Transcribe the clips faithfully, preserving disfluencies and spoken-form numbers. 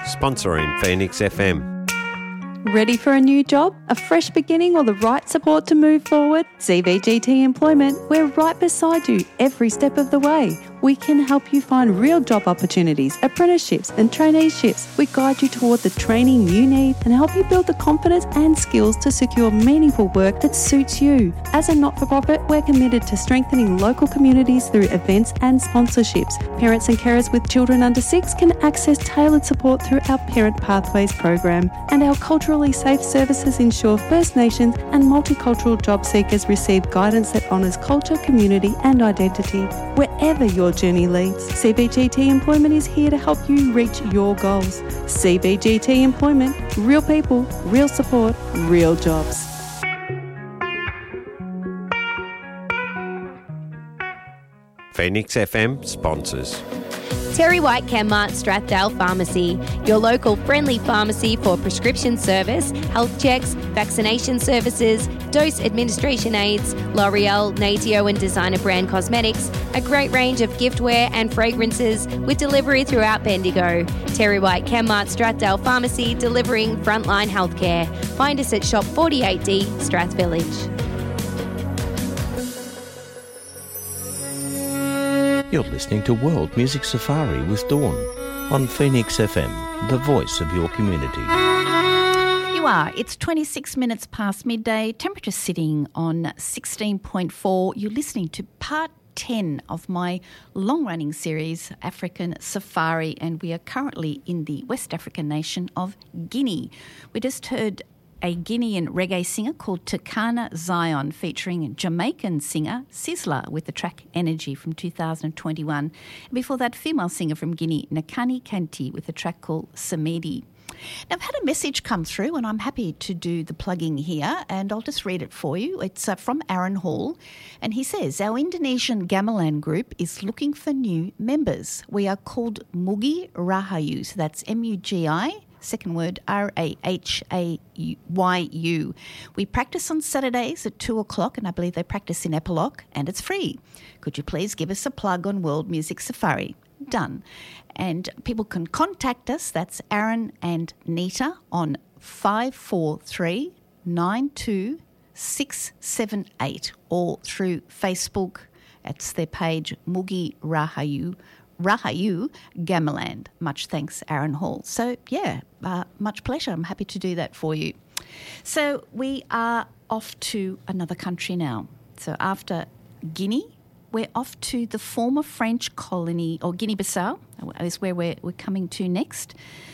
sponsoring Phoenix F M. Ready for a new job, a fresh beginning or the right support to move forward? C B G T Employment, we're right beside you every step of the way. We can help you find real job opportunities, apprenticeships and traineeships. We guide you toward the training you need and help you build the confidence and skills to secure meaningful work that suits you. As a not-for-profit, we're committed to strengthening local communities through events and sponsorships. Parents and carers with children under six can access tailored support through our Parent Pathways program, and our culturally safe services ensure First Nations and multicultural job seekers receive guidance that honours culture, community and identity. Wherever your journey leads, C B G T Employment is here to help you reach your goals. C B G T Employment, real people, real support, real jobs. Phoenix F M sponsors. Terry White Chemmart Strathdale Pharmacy, your local friendly pharmacy for prescription service, health checks, vaccination services, dose administration aids, L'Oreal, Natio and designer brand cosmetics, a great range of giftware and fragrances with delivery throughout Bendigo. Terry White Chemmart Strathdale Pharmacy, delivering frontline healthcare. Find us at Shop forty-eight D, Strath Village. You're listening to World Music Safari with Dawn on Phoenix F M, the voice of your community. You are. It's twenty-six minutes past midday, temperature sitting on sixteen point four. You're listening to part ten of my long-running series, African Safari, and we are currently in the West African nation of Guinea. We just heard a Guinean reggae singer called Takana Zion featuring Jamaican singer Sizzla with the track Energy from two thousand twenty-one. And before that, female singer from Guinea, Nakani Kanti, with a track called Samedi. Now, I've had a message come through and I'm happy to do the plugging here, and I'll just read it for you. It's uh, from Aaron Hall, and he says, our Indonesian gamelan group is looking for new members. We are called Mugi Rahayu, so that's M U G I, second word, R A H A Y U. We practice on Saturdays at two o'clock, and I believe they practice in Epilogue, and it's free. Could you please give us a plug on World Music Safari? Done. And people can contact us, that's Aaron and Nita, on five four three, nine two six seven eight, or through Facebook. It's their page, Mugi Rahayu, Rahayu Gamelan. Much thanks, Aaron Hall. So, yeah, uh, much pleasure. I'm happy to do that for you. So we are off to another country now. So after Guinea, we're off to the former French colony, or Guinea-Bissau is where we're, we're coming to next.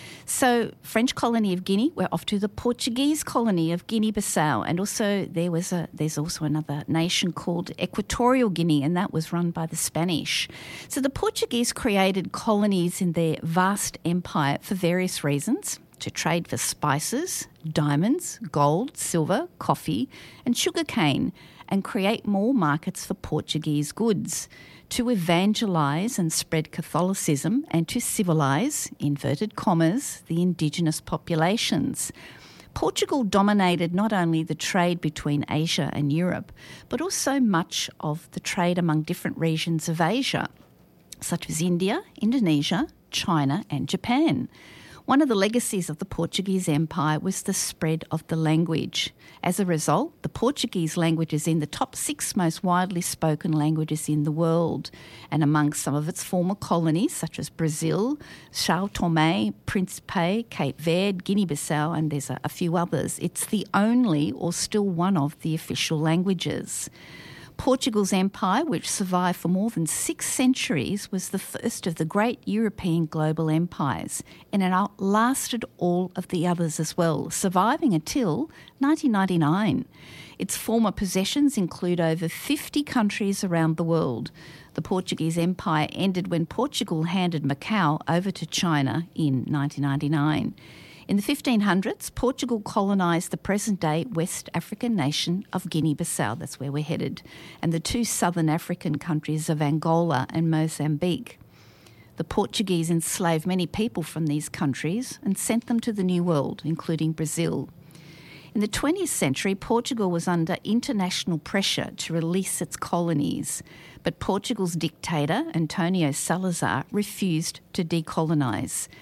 So French colony of Guinea, we're off to the Portuguese colony of Guinea-Bissau, and also there was a there's also another nation called Equatorial Guinea, and that was run by the Spanish. So the Portuguese created colonies in their vast empire for various reasons: to trade for spices, diamonds, gold, silver, coffee, and sugarcane, and create more markets for Portuguese goods, to evangelise and spread Catholicism, and to civilise, inverted commas, the indigenous populations. Portugal dominated not only the trade between Asia and Europe, but also much of the trade among different regions of Asia, such as India, Indonesia, China and Japan. One of the legacies of the Portuguese Empire was the spread of the language. As a result, the Portuguese language is in the top six most widely spoken languages in the world, and among some of its former colonies, such as Brazil, São Tomé, Príncipe, Cape Verde, Guinea-Bissau, and there's a, a few others, it's the only or still one of the official languages. Portugal's empire, which survived for more than six centuries, was the first of the great European global empires, and it outlasted all of the others as well, surviving until nineteen ninety-nine. Its former possessions include over fifty countries around the world. The Portuguese Empire ended when Portugal handed Macau over to China in nineteen ninety-nine. In the fifteen hundreds, Portugal colonised the present-day West African nation of Guinea-Bissau, that's where we're headed, and the two southern African countries of Angola and Mozambique. The Portuguese enslaved many people from these countries and sent them to the New World, including Brazil. In the twentieth century, Portugal was under international pressure to release its colonies, but Portugal's dictator, António Salazar, refused to decolonise.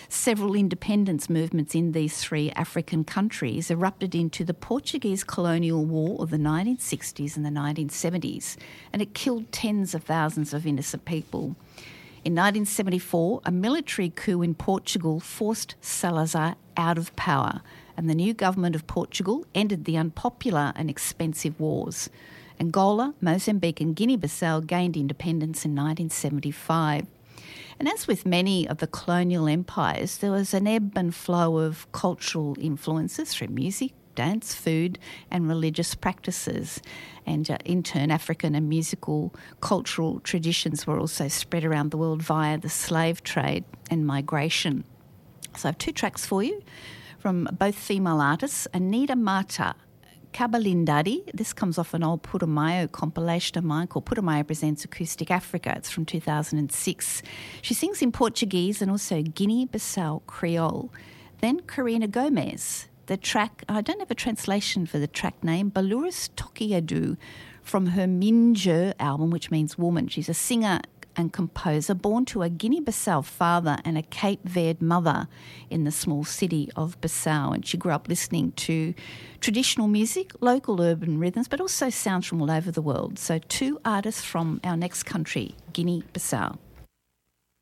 Several independence movements in these three African countries erupted into the Portuguese colonial war of the nineteen sixties and the nineteen seventies, and it killed tens of thousands of innocent people. In nineteen seventy-four, a military coup in Portugal forced Salazar out of power, and the new government of Portugal ended the unpopular and expensive wars. Angola, Mozambique and Guinea-Bissau gained independence in nineteen seventy-five. And as with many of the colonial empires, there was an ebb and flow of cultural influences through music, dance, food and religious practices. And uh, in turn, African and musical cultural traditions were also spread around the world via the slave trade and migration. So I have two tracks for you from both female artists, Anita Mata Kabalindadi. This comes off an old Putumayo compilation of mine called Putumayo Presents Acoustic Africa. It's from two thousand six. She sings in Portuguese and also Guinea-Bissau Creole. Then Karina Gomez, the track, I don't have a translation for the track name, Baluris Tokiadu, from her Minje album, which means woman. She's a singer and composer born to a Guinea-Bissau father and a Cape Verde mother in the small city of Bissau. And she grew up listening to traditional music, local urban rhythms, but also sounds from all over the world. So two artists from our next country, Guinea-Bissau.